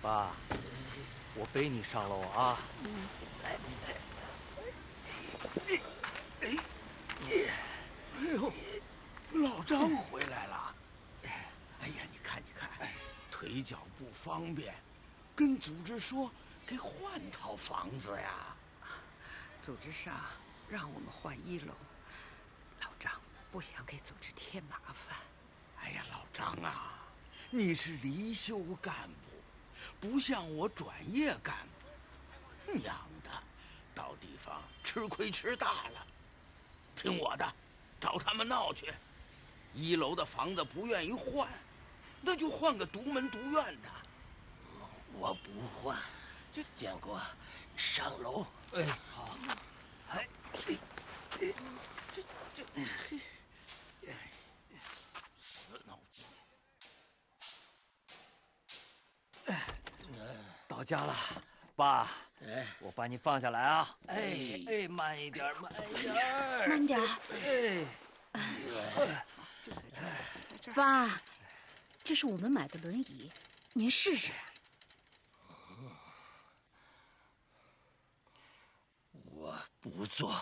爸，我背你上楼啊。 哎呦，老张回来了。哎呀，你看，腿脚不方便，跟组织说给换套房子呀。 组织上让我们换1楼，老张不想给组织添麻烦。 哎呀，老张啊，你是离休干部，不像我转业干部，娘的，到地方吃亏吃大了。听我的，找他们闹去。1楼的房子不愿意换，那就换个独门独院的。 我不换，就见过上楼。 哎，好。哎， 死脑筋。 到家了，爸。我把你放下来啊！慢一点，慢一点。 就在这儿。 爸，这是我们买的轮椅，您试试。 我不坐。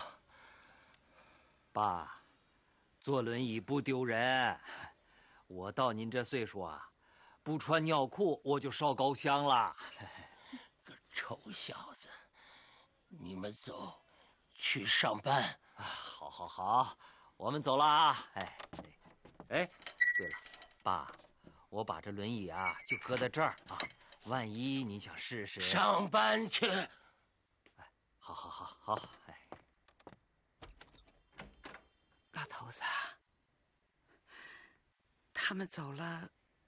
爸，坐轮椅不丢人。我到您这岁数啊，不穿尿裤我就烧高香了。 个臭小子，你们走，去上班。 好，我们走了啊。哎，对了，爸，我把这轮椅啊就搁在这儿啊，万一你想试试。 上班去。 好。 老头子，他们走了，